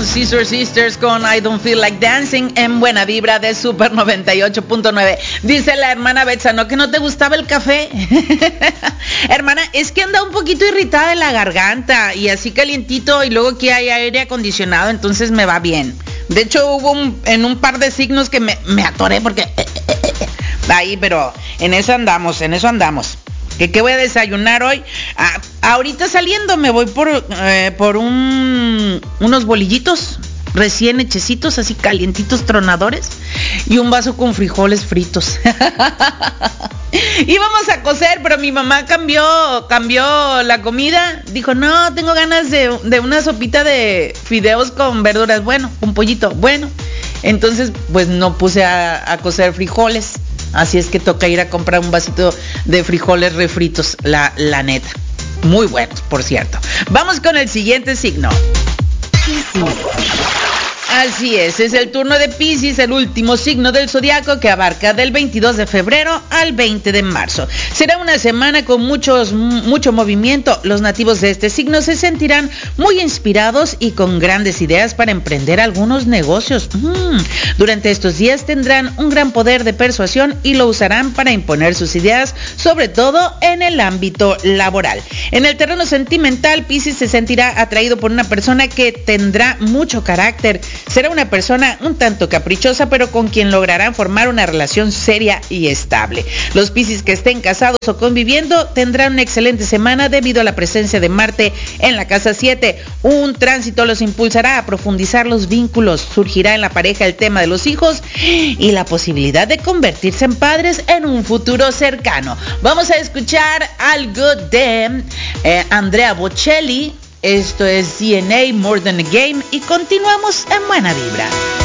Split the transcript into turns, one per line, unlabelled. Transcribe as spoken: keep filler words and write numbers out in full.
Sister Sisters con I Don't Feel Like Dancing en Buena Vibra de Super noventa y ocho punto nueve. Dice la hermana Betsa, ¿no que no te gustaba el café? Hermana, es que anda un poquito irritada de la garganta y así calientito y luego que hay aire acondicionado, entonces me va bien. De hecho hubo un, en un par de signos que me, me atoré porque... Eh, eh, eh, ahí, pero en eso andamos, en eso andamos. ¿Qué, qué voy a desayunar hoy? Ah, ahorita saliendo me voy por, eh, por un, unos bolillitos recién hechecitos, así calientitos, tronadores, y un vaso con frijoles fritos. Íbamos a cocer, pero mi mamá cambió, cambió la comida. Dijo, no, tengo ganas de, de una sopita de fideos con verduras. Bueno, un pollito, bueno. Entonces, pues no puse a, a cocer frijoles. Así es que toca ir a comprar un vasito de frijoles refritos, la, la neta. Muy buenos, por cierto. Vamos con el siguiente signo. Así es, es el turno de Piscis, el último signo del zodiaco que abarca del veintidós de febrero al veinte de marzo. Será una semana con muchos, mucho movimiento. Los nativos de este signo se sentirán muy inspirados y con grandes ideas para emprender algunos negocios. Mm. Durante estos días tendrán un gran poder de persuasión y lo usarán para imponer sus ideas, sobre todo en el ámbito laboral. En el terreno sentimental, Piscis se sentirá atraído por una persona que tendrá mucho carácter. Será una persona un tanto caprichosa, pero con quien lograrán formar una relación seria y estable. Los Piscis que estén casados o conviviendo tendrán una excelente semana debido a la presencia de Marte en la casa siete. Un tránsito los impulsará a profundizar los vínculos. Surgirá en la pareja el tema de los hijos y la posibilidad de convertirse en padres en un futuro cercano. Vamos a escuchar algo de eh, Andrea Bocelli. Esto es D N A More Than a Game y continuamos en Buena Vibra.